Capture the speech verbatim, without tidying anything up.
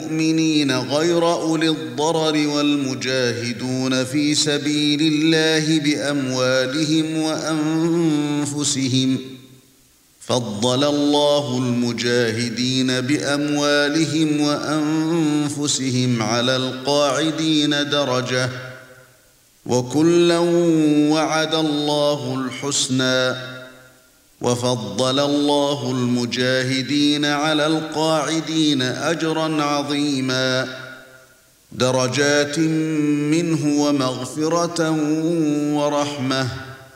المؤمنين غير أولي الضرر والمجاهدون في سبيل الله بأموالهم وأنفسهم فضل الله المجاهدين بأموالهم وأنفسهم على القاعدين درجة وكلا وعد الله الحسنى وفضل الله المجاهدين على القاعدين أجرا عظيما درجات منه ومغفرة ورحمة